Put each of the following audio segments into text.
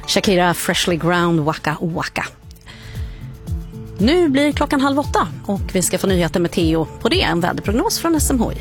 Shakira, Freshly Ground, Waka Waka. Nu blir klockan 7:30 och vi ska få nyheter med Theo. På det en väderprognos från SMHI.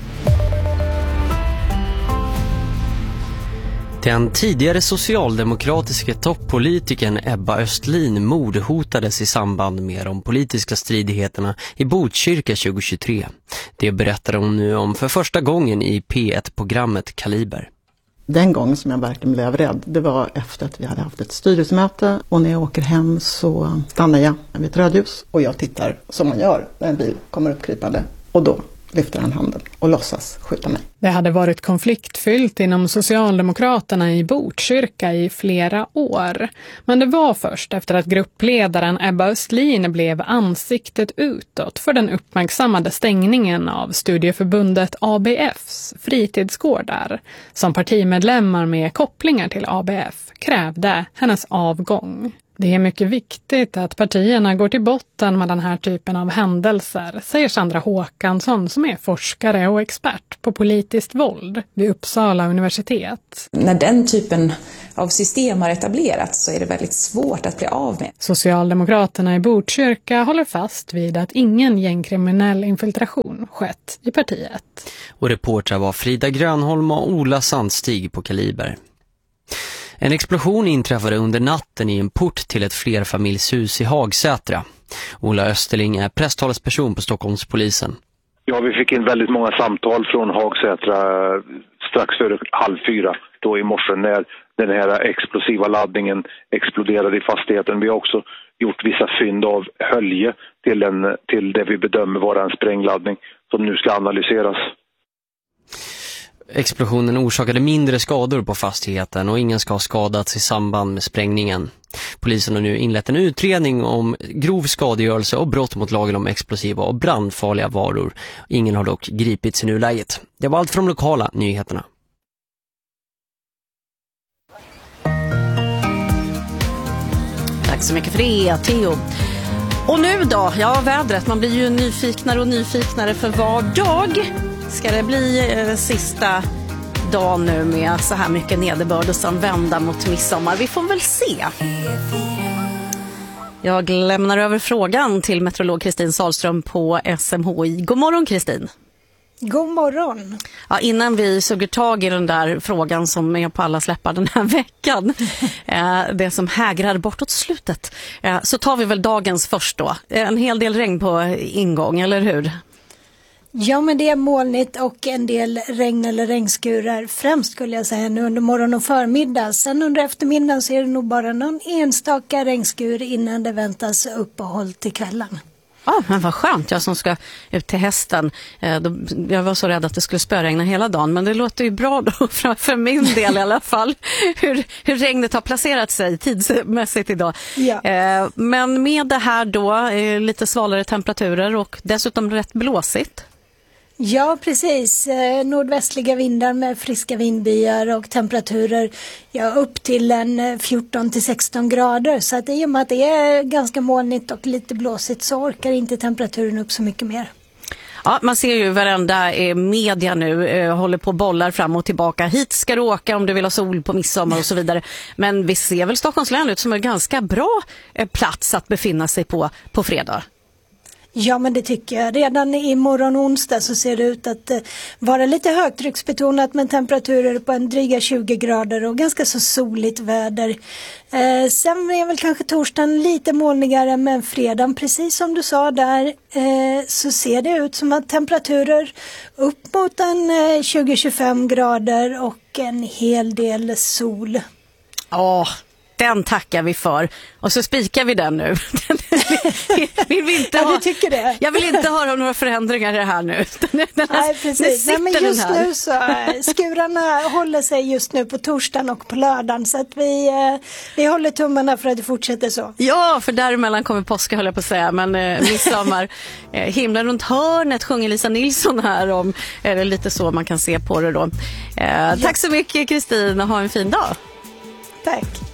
Den tidigare socialdemokratiska toppolitikern Ebba Östlin mordhotades i samband med de politiska stridigheterna i Botkyrka 2023. Det berättar hon nu om för första gången i P1-programmet Kaliber. Den gången som jag verkligen blev rädd, det var efter att vi hade haft ett styrelsemöte, och när jag åker hem så stannar jag vid ett rödljus och jag tittar som man gör när en bil kommer uppkrypande, och då lyfter han handen och låtsas skjuta mig. Det hade varit konfliktfyllt inom Socialdemokraterna i Botkyrka i flera år. Men det var först efter att gruppledaren Ebba Östlin blev ansiktet utåt för den uppmärksammade stängningen av studieförbundet ABFs fritidsgårdar som partimedlemmar med kopplingar till ABF krävde hennes avgång. Det är mycket viktigt att partierna går till botten med den här typen av händelser, säger Sandra Håkansson som är forskare och expert på politiskt våld vid Uppsala universitet. När den typen av system har etablerats så är det väldigt svårt att bli av med. Socialdemokraterna i Botkyrka håller fast vid att ingen gängkriminell infiltration skett i partiet. Och reportrar var Frida Grönholm och Ola Sandstig på Kaliber. En explosion inträffade under natten i en port till ett flerfamiljshus i Hagsätra. Ola Österling är presstalesperson på Stockholmspolisen. Ja, vi fick in väldigt många samtal från Hagsätra strax före 3:30 då i morse när den här explosiva laddningen exploderade i fastigheten. Vi har också gjort vissa fynd av hölje till det vi bedömer vara en sprängladdning som nu ska analyseras. Explosionen orsakade mindre skador på fastigheten och ingen ska ha skadats i samband med sprängningen. Polisen har nu inlett en utredning om grov skadegörelse och brott mot lagen om explosiva och brandfarliga varor. Ingen har dock gripits i nuläget. Det var allt från de lokala nyheterna. Tack så mycket för det, Theo. Och nu då? Ja, vädret. Man blir ju nyfiknare och nyfiknare för var dag. Ska det bli sista dagen nu med så här mycket nederbörd och sen vända mot midsommar? Vi får väl se. Jag lämnar över frågan till meteorolog Kristin Sahlström på SMHI. God morgon, Kristin. God morgon. Ja, innan vi suger tag i den där frågan som är på alla släppar den här veckan, det som hägrar bortåt slutet, så tar vi väl dagens först då. En hel del regn på ingång, eller hur? Ja, men det är molnigt och en del regn eller regnskurar främst skulle jag säga nu under morgon och förmiddag. Sen under eftermiddagen så är det nog bara någon enstaka regnskur innan det väntas uppehåll till kvällen. Ja, men vad skönt. Jag som ska ut till hästen. Jag var så rädd att det skulle spöregna hela dagen. Men det låter ju bra då för min del i alla fall. Hur regnet har placerat sig tidsmässigt idag. Ja. Men med det här då, lite svalare temperaturer och dessutom rätt blåsigt. Ja, precis. Nordvästliga vindar med friska vindbyar och temperaturer upp till 14-16 grader. Så att i och med att det är ganska molnigt och lite blåsigt så orkar inte temperaturen upp så mycket mer. Ja, man ser ju varenda media nu håller på bollar fram och tillbaka. Hit ska du åka om du vill ha sol på midsommar och så vidare. Men vi ser väl Stockholms län ut som en ganska bra plats att befinna sig på fredag. Ja, men det tycker jag. Redan imorgon onsdag så ser det ut att vara lite högtrycksbetonat med temperaturer på en dryga 20 grader och ganska så soligt väder. Sen är väl kanske torsdagen lite molnigare, men fredagen, precis som du sa där, så ser det ut som att temperaturer upp mot en 20-25 grader och en hel del sol. Den tackar vi för. Och så spikar vi den nu. Vill vi inte du tycker det? Jag vill inte höra några förändringar i det här nu. Nej, precis. Nej, men just nu så skurarna håller sig just nu på torsdagen och på lördagen. Så att vi håller tummarna för att det fortsätter så. Ja, för däremellan kommer påska, höll jag på att säga. Men midsommar, himlen runt hörnet sjunger Lisa Nilsson här om. Är det lite så man kan se på det då. Tack så mycket, Kristin, och ha en fin dag. Tack.